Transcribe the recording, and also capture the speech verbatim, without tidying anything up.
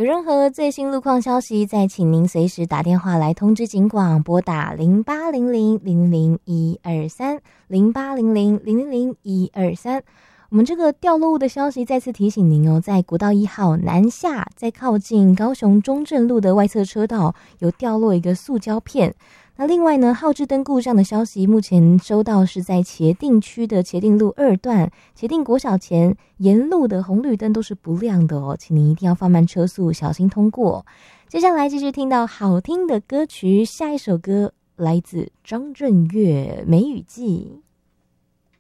有任何最新路况消息，再请您随时打电话来通知警广，拨打零八零零零零一二三零八零零零零零一二三。我们这个掉落物的消息再次提醒您哦，在国道一号南下，在靠近高雄中正路的外侧车道有掉落一个塑胶片。那另外呢，号志灯故障的消息目前收到是在茄萣区的茄萣路二段茄萣国小前沿路的红绿灯都是不亮的哦，请您一定要放慢车速，小心通过。接下来继续听到好听的歌曲，下一首歌来自张震岳《梅雨季》。